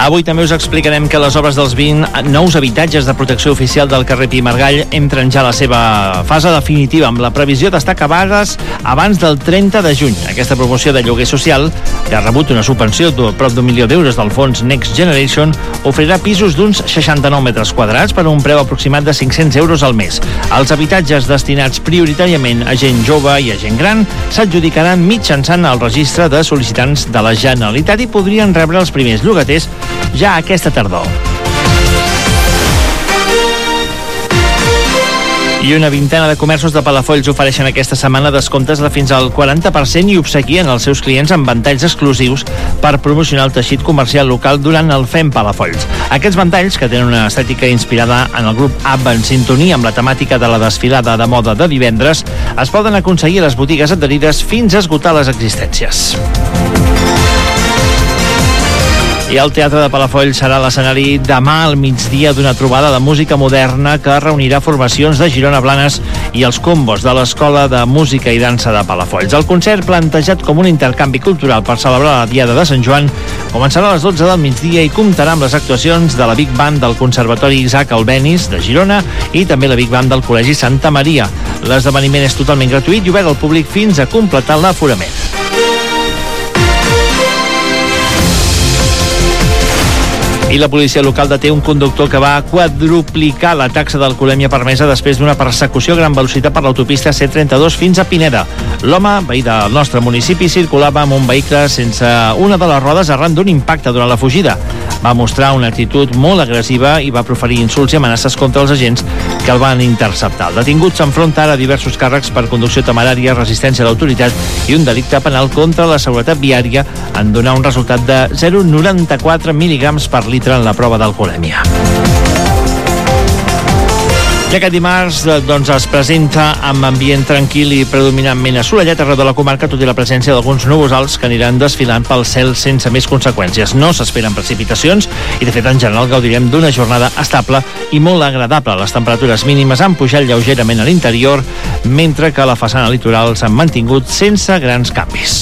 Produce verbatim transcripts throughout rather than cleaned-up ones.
Avui també us explicarem que les obres dels vint nous habitatges de protecció oficial del carrer Pi i Margall entren ja a la seva fase definitiva, amb la previsió d'estar acabades abans del trenta de juny. Aquesta promoció de lloguer social, que ha rebut una subvenció de prop d'un milió d'euros del fons Next Generation, oferirà pisos d'uns seixanta-nou metres quadrats per un preu aproximat de cinc-cents euros al mes. Els habitatges destinats prioritàriament a gent jove i a gent gran s'adjudicaran mitjançant el registre de sol·licitants de la Generalitat i podrien rebre els primers llogaters ja aquesta tardor. I una vintena de comerços de Palafolls ofereixen aquesta setmana descomptes de fins al quaranta per cent i obsequien els seus clients amb ventalls exclusius per promocionar el teixit comercial local durant el Fem Palafolls. Aquests ventalls, que tenen una estètica inspirada en el grup A B B A en sintonia amb la temàtica de la desfilada de moda de divendres, es poden aconseguir a les botigues adherides fins a esgotar les existències. I el Teatre de Palafolls serà l'escenari demà al migdia d'una trobada de música moderna que reunirà formacions de Girona Blanes i els combos de l'Escola de Música i Dansa de Palafolls. El concert, plantejat com un intercanvi cultural per celebrar la Diada de Sant Joan, començarà a les dotze del migdia i comptarà amb les actuacions de la Big Band del Conservatori Isaac Albéniz de Girona i també la Big Band del Col·legi Santa Maria. L'esdeveniment és totalment gratuït i obert al públic fins a completar l'aforament. I la policia local deté un conductor que va quadruplicar la taxa d'alcoholèmia permesa després d'una persecució a gran velocitat per l'autopista C trenta-dos fins a Pineda. L'home, veí del nostre municipi, circulava amb un vehicle sense una de les rodes arran d'un impacte durant la fugida. Va mostrar una actitud molt agressiva i va proferir insults i amenaces contra els agents que el van interceptar. El detingut s'enfronta ara a diversos càrrecs per conducció temerària, resistència a l'autoritat i un delicte penal contra la seguretat viària en donar un resultat de zero coma noranta-quatre mil·ligrams per litre en la prova d'alcoholèmia. I aquest dimarts doncs, es presenta amb ambient tranquil i predominantment assolellat arreu de la comarca, tot i la presència d'alguns núvols alts que aniran desfilant pel cel sense més conseqüències. No s'esperen precipitacions i, de fet, en general gaudirem d'una jornada estable i molt agradable. Les temperatures mínimes han pujat lleugerament a l'interior, mentre que a la façana litoral s'han mantingut sense grans canvis.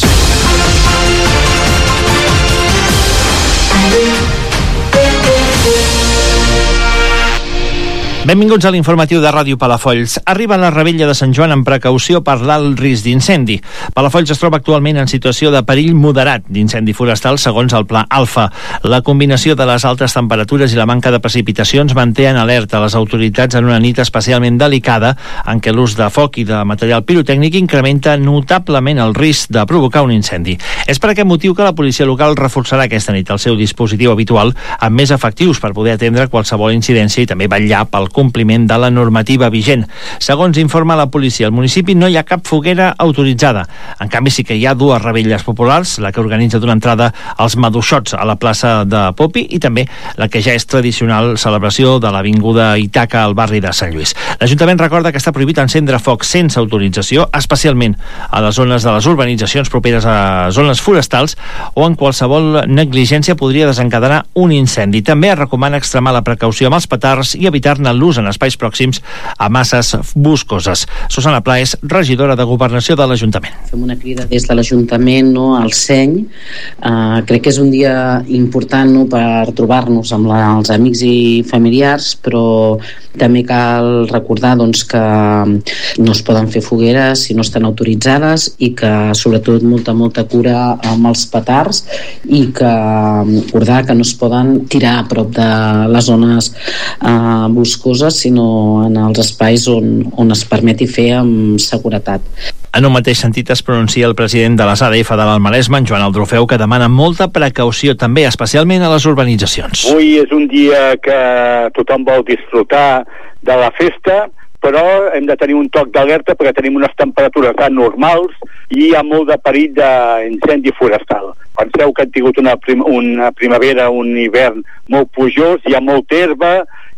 Benvinguts a l'informatiu de Ràdio Palafolls. Arriba la Revetlla de Sant Joan amb precaució per l'alt risc d'incendi. Palafolls es troba actualment en situació de perill moderat d'incendi forestal segons el Pla Alfa. La combinació de les altes temperatures i la manca de precipitacions manté en alerta les autoritats en una nit especialment delicada en què l'ús de foc i de material pirotècnic incrementa notablement el risc de provocar un incendi. És per aquest motiu que la policia local reforçarà aquesta nit el seu dispositiu habitual amb més efectius per poder atendre qualsevol incidència i també vetllar pel compliment de la normativa vigent. Segons informa la policia, al municipi no hi ha cap foguera autoritzada. En canvi, sí que hi ha dues revetlles populars, la que organitza d'una entrada als maduixots a la plaça de Popi i també la que ja és tradicional celebració de l'Avinguda Itaca al barri de Sant Lluís. L'Ajuntament recorda que està prohibit encendre foc sense autorització, especialment a les zones de les urbanitzacions properes a zones forestals o en qualsevol negligència podria desencadenar un incendi. També es recomana extremar la precaució amb els petards i evitar-ne l'ús en espais pròxims a masses boscoses. Susana Pla és regidora de Governació de l'Ajuntament. Fem una crida des de l'Ajuntament, no, al seny. Uh, crec que és un dia important, no, per trobar-nos amb la, els amics i familiars, però també cal recordar, doncs, que no es poden fer fogueres si no estan autoritzades i que sobretot molta, molta cura amb els petards i que recordar que no es poden tirar a prop de les zones uh, boscoses sinó en els espais on, on es permeti fer amb seguretat. En un mateix sentit es pronuncia el president de la S A D F de l'Almaresme, en Joan Aldrufeu, que demana molta precaució també, especialment a les urbanitzacions. Avui és un dia que tothom vol disfrutar de la festa, però hem de tenir un toc d'alerta perquè tenim unes temperatures anormals i hi ha molt de perill d'incendi forestal. Penseu que han tingut una, prim una primavera, un hivern molt plujós, hi ha molta herba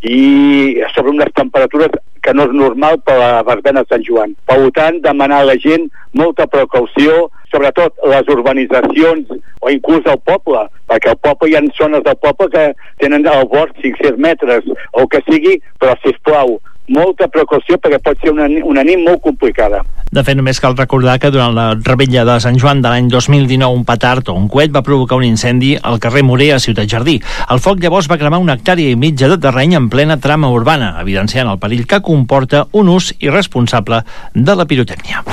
i sobre unes temperatures que no és normal per la verbena de Sant Joan. Per tant, demanar a la gent molta precaució, sobretot les urbanitzacions o inclús el poble, perquè al poble hi ha zones del poble que tenen al bord cinc-cents metres o que sigui, però sisplau, molta precaució perquè pot ser una, una nit molt complicada. De fet, només cal recordar que durant la revetlla de Sant Joan de l'any dos mil dinou un petard o un coet va provocar un incendi al carrer Morer a Ciutat Jardí. El foc llavors va cremar una hectàrea i mitja de terreny en plena trama urbana, evidenciant el perill que comporta un ús irresponsable de la pirotècnia.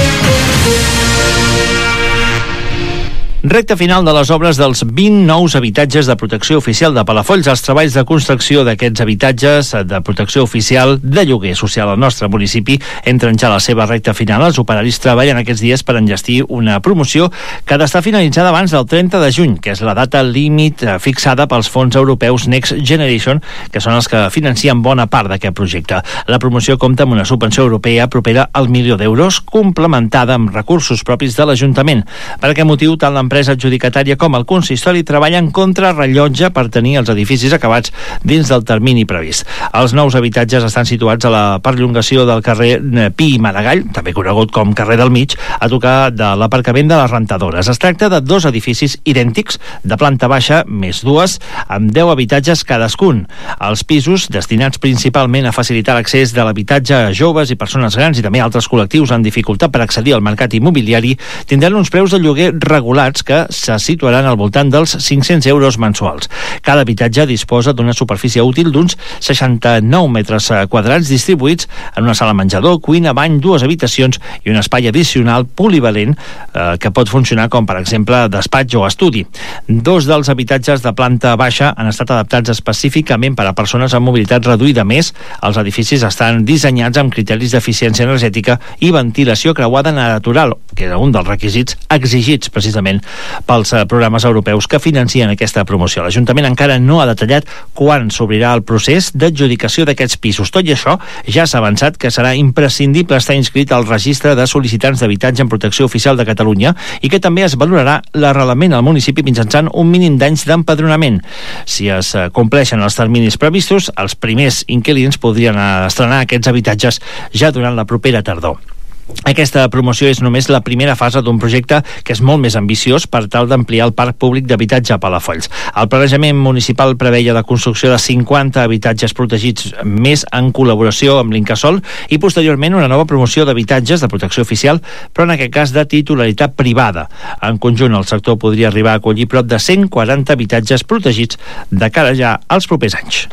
Recte final de les obres dels vint nous habitatges de protecció oficial de Palafolls. Els treballs de construcció d'aquests habitatges de protecció oficial de lloguer social al nostre municipi entren ja a la seva recta final. Els operaris treballen aquests dies per enllestir una promoció que ha d'estar finalitzada abans del trenta de juny, que és la data límit fixada pels fons europeus Next Generation, que són els que financien bona part d'aquest projecte. La promoció compta amb una subvenció europea propera al milió d'euros, complementada amb recursos propis de l'Ajuntament. Per aquest motiu, tant l'empresa l'empresa adjudicatària com el consistori treballen contra rellotge per tenir els edificis acabats dins del termini previst. Els nous habitatges estan situats a la perllongació del carrer Pi i Maragall, també conegut com carrer del Mig, a tocar de l'aparcament de les rentadores. Es tracta de dos edificis idèntics, de planta baixa més dues, amb deu habitatges cadascun. Els pisos, destinats principalment a facilitar l'accés de l'habitatge a joves i persones grans i també altres col·lectius amb dificultat per accedir al mercat immobiliari, tindran uns preus de lloguer regulats que se situaran al voltant dels cinc-cents euros mensuals. Cada habitatge disposa d'una superfície útil d'uns seixanta-nou metres quadrats distribuïts en una sala menjador, cuina, bany, dues habitacions i un espai addicional polivalent eh, que pot funcionar com, per exemple, despatx o estudi. Dos dels habitatges de planta baixa han estat adaptats específicament per a persones amb mobilitat reduïda. Més, els edificis estan dissenyats amb criteris d'eficiència energètica i ventilació creuada natural, que era un dels requisits exigits precisament pels programes europeus que financien aquesta promoció. L'Ajuntament encara no ha detallat quan s'obrirà el procés d'adjudicació d'aquests pisos. Tot i això, ja s'ha avançat que serà imprescindible estar inscrit al registre de sol·licitants d'habitatge en protecció oficial de Catalunya i que també es valorarà l'arrelament al municipi mitjançant un mínim d'anys d'empadronament. Si es compleixen els terminis previstos, els primers inquilins podrien estrenar aquests habitatges ja durant la propera tardor. Aquesta promoció és només la primera fase d'un projecte que és molt més ambiciós per tal d'ampliar el parc públic d'habitatge a Palafolls. El planejament municipal preveia la construcció de cinquanta habitatges protegits més en col·laboració amb l'Incasòl i posteriorment una nova promoció d'habitatges de protecció oficial, però en aquest cas de titularitat privada. En conjunt, el sector podria arribar a acollir prop de cent quaranta habitatges protegits de cara ja als propers anys.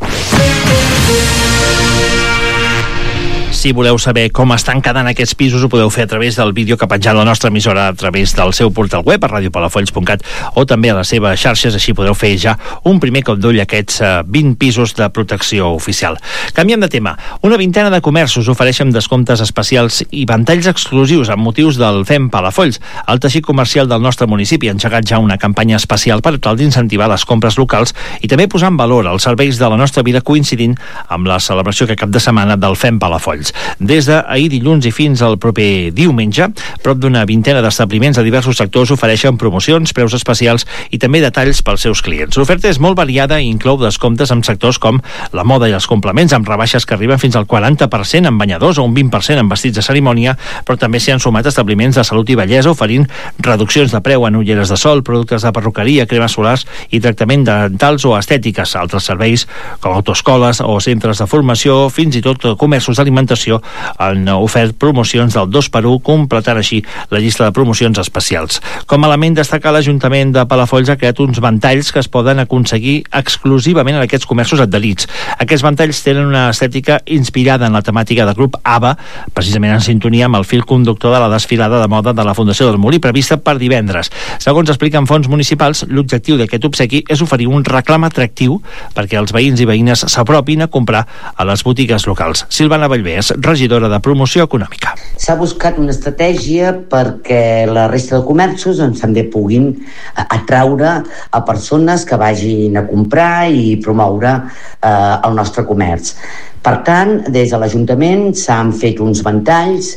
Si voleu saber com estan quedant aquests pisos, ho podeu fer a través del vídeo que ha penjat la nostra emissora a través del seu portal web a radio palafolls punt cat o també a les seves xarxes. Així podeu fer ja un primer cop d'ull a aquests vint pisos de protecció oficial. Canviem de tema. Una vintena de comerços ofereixen descomptes especials i ventalls exclusius amb motius del Fem Palafolls. El teixit comercial del nostre municipi ha engegat ja una campanya especial per tal d'incentivar les compres locals i també posar en valor els serveis de la nostra vida coincidint amb la celebració que cap de setmana del Fem Palafolls. Des d'ahir dilluns i fins al proper diumenge, prop d'una vintena d'establiments de diversos sectors ofereixen promocions, preus especials i també detalls pels seus clients. L'oferta és molt variada i inclou descomptes en sectors com la moda i els complements, amb rebaixes que arriben fins al quaranta per cent en banyadors o un vint per cent en vestits de cerimònia, però també s'hi han sumat establiments de salut i bellesa oferint reduccions de preu en ulleres de sol, productes de perruqueria, cremes solars i tractament dentals o estètiques. Altres serveis com autoescoles o centres de formació, fins i tot comerços d'alimentació han ofert promocions del dos per u, completant així la llista de promocions especials. Com a element destacar, l'Ajuntament de Palafolls ha creat uns ventalls que es poden aconseguir exclusivament en aquests comerços adherits. Aquests ventalls tenen una estètica inspirada en la temàtica del grup ABBA, precisament en sintonia amb el fil conductor de la desfilada de moda de la Fundació del Molí prevista per divendres. Segons expliquen fons municipals, l'objectiu d'aquest obsequi és oferir un reclam atractiu perquè els veïns i veïnes s'apropin a comprar a les botigues locals. Silvana Vallvé, regidora de Promoció Econòmica. S'ha buscat una estratègia perquè la resta de comerços doncs, també puguin atraure a persones que vagin a comprar i promoure eh, el nostre comerç. Per tant, des de l'Ajuntament s'han fet uns ventalls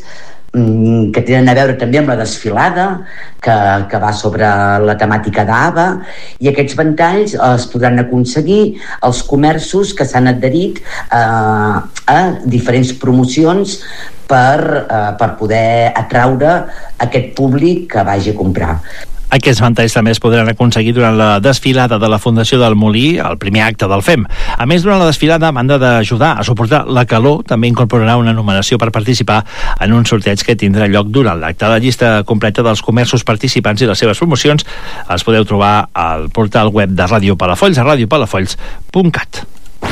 que tenen a veure també amb la desfilada que, que va sobre la temàtica d'ABBA, i aquests ventalls es podran aconseguir als comerços que s'han adherit eh, a diferents promocions per, eh, per poder atraure aquest públic que vagi a comprar. Aquests ventalls també es podran aconseguir durant la desfilada de la Fundació del Molí, el primer acte del F E M. A més, durant la desfilada, a banda d'ajudar a suportar la calor, també incorporarà una numeració per participar en un sorteig que tindrà lloc durant l'acte. La llista completa dels comerços participants i les seves promocions els podeu trobar al portal web de Ràdio Palafolls a radio palafolls punt cat.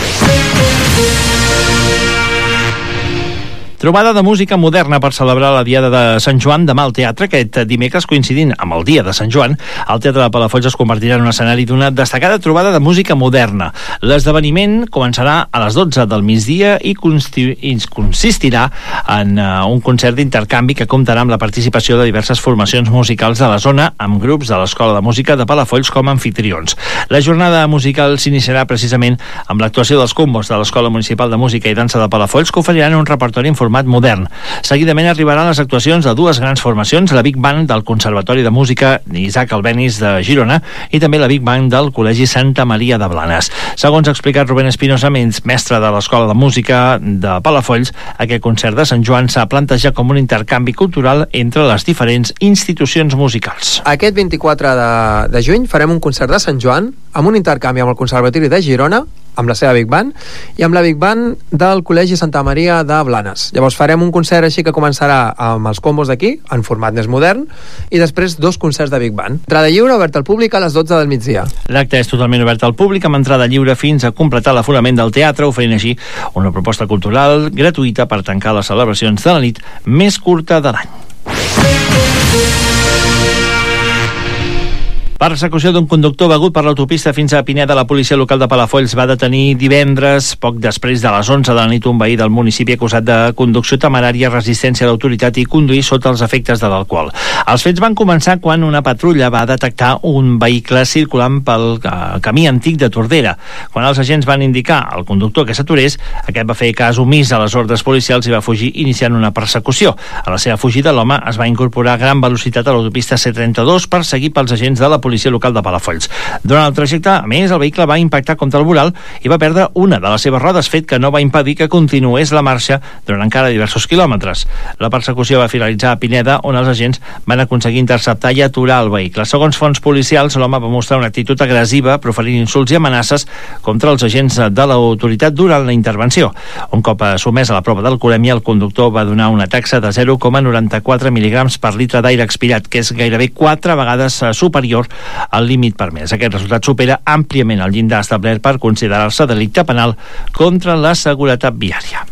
Trobada de música moderna per celebrar la Diada de Sant Joan demà al teatre. Aquest dimecres, coincidint amb el dia de Sant Joan, el Teatre de Palafolls es convertirà en un escenari d'una destacada trobada de música moderna. L'esdeveniment començarà a les dotze del migdia i consistirà en uh, un concert d'intercanvi que comptarà amb la participació de diverses formacions musicals de la zona, amb grups de l'Escola de Música de Palafolls com a anfitrions. La jornada musical s'iniciarà precisament amb l'actuació dels combos de l'Escola Municipal de Música i Dansa de Palafolls, que oferiran un repertori en format modern. Seguidament arribaran les actuacions de dues grans formacions, la Big Band del Conservatori de Música Isaac Albéniz de Girona i també la Big Band del Col·legi Santa Maria de Blanes. Segons ha explicat Rubén Espinosa, mestre de l'Escola de Música de Palafolls, aquest concert de Sant Joan s'ha plantejat com un intercanvi cultural entre les diferents institucions musicals. Aquest vint-i-quatre de, de juny farem un concert de Sant Joan amb un intercanvi amb el Conservatori de Girona, amb la seva Big Band, i amb la Big Band del Col·legi Santa Maria de Blanes. Llavors farem un concert així que començarà amb els combos d'aquí, en format més modern, i després dos concerts de Big Band. Entrada lliure, obert al públic a les dotze del migdia. L'acte és totalment obert al públic, amb entrada lliure fins a completar l'aforament del teatre, oferint així una proposta cultural gratuïta per tancar les celebracions de la nit més curta de l'any. Per persecució d'un conductor begut per l'autopista fins a Pineda, la policia local de Palafolls va detenir divendres, poc després de les onze de la nit, un veí del municipi acusat de conducció temerària, resistència a l'autoritat i conduir sota els efectes de l'alcohol. Els fets van començar quan una patrulla va detectar un vehicle circulant pel uh, camí antic de Tordera. Quan els agents van indicar al conductor que s'aturés, aquest va fer cas omís a les ordres policials i va fugir, iniciant una persecució. A la seva fugida, l'home es va incorporar a gran velocitat a l'autopista C trenta-dos, perseguit pels agents de la policia local de Palafolls. Durant el trajecte, a més, el vehicle va impactar contra el voral i va perdre una de les seves rodes, fet que no va impedir que continués la marxa durant encara diversos quilòmetres. La persecució va finalitzar a Pineda, on els agents van aconseguir interceptar i aturar el vehicle. Segons fonts policials, l'home va mostrar una actitud agressiva, proferint insults i amenaces contra els agents de l'autoritat durant la intervenció. Un cop sotmès a la prova d'alcoholèmia, el conductor va donar una taxa de zero coma noranta-quatre mil·ligrams per litre d'aire expirat, que és gairebé quatre vegades superior al límit permès. Aquest resultat supera àmpliament el llindar establert per considerar-se delicte penal contra la seguretat viària.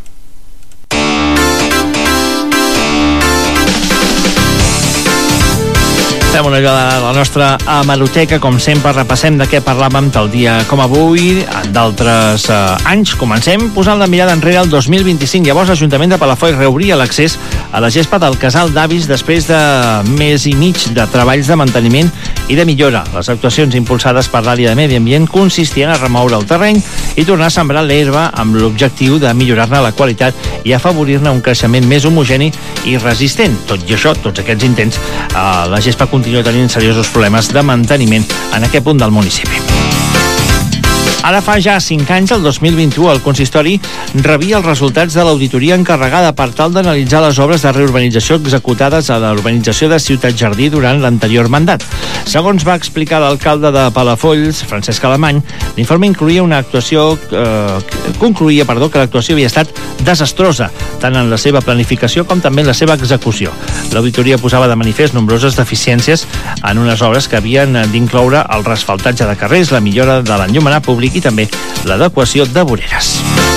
Fem una ullada a la nostra hemeroteca, com sempre repassem de què parlàvem tal dia com avui, d'altres eh, anys. Comencem posant la mirada enrere al dos mil vint-i-cinc. Llavors l'Ajuntament de Palafolls reobria l'accés a la gespa del casal d'avis després de mes i mig de treballs de manteniment i de millora. Les actuacions impulsades per l'àrea de Medi Ambient consistien a remoure el terreny i tornar a sembrar l'herba amb l'objectiu de millorar-ne la qualitat i afavorir-ne un creixement més homogeni i resistent. Tot i això, tots aquests intents, eh, la gespa continua tenint seriosos problemes de manteniment en aquest punt del municipi. Ara fa ja cinc anys, el dos mil vint-i-u, el consistori rebia els resultats de l'auditoria encarregada per tal d'analitzar les obres de reurbanització executades a l'urbanització de Ciutat Jardí durant l'anterior mandat. Segons va explicar l'alcalde de Palafolls, Francesc Alemany, l'informe incloïa una actuació eh, concluïa perdó, que l'actuació havia estat desastrosa, tant en la seva planificació com també en la seva execució. L'auditoria posava de manifest nombroses deficiències en unes obres que havien d'incloure el resfaltatge de carrers, la millora de l'enllumenat públic i també l'adequació de voreres.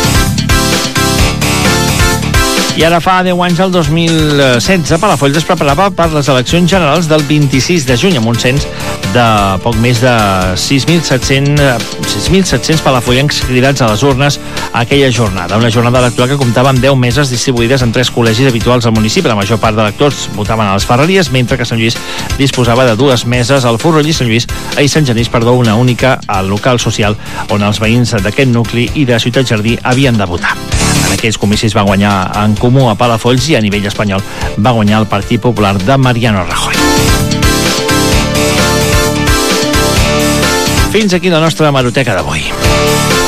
I ara fa deu anys, el dos mil setze, Palafolls es preparava per les eleccions generals del vint-i-sis de juny, amb un cens de poc més de sis mil set-cents palafollencs cridats a les urnes a aquella jornada. Una jornada electoral que comptava amb deu meses distribuïdes en tres col·legis habituals al municipi. La major part d'electors votaven a les Ferreries, mentre que Sant Lluís disposava de dues meses al Forroll i Sant Lluís i Sant Genís, perdó, una única al local social on els veïns d'aquest nucli i de Ciutat Jardí havien de votar. En aquells comicis va guanyar en Comú a Palafolls i a nivell espanyol va guanyar el Partit Popular de Mariano Rajoy. Fins aquí la nostra hemeroteca d'avui.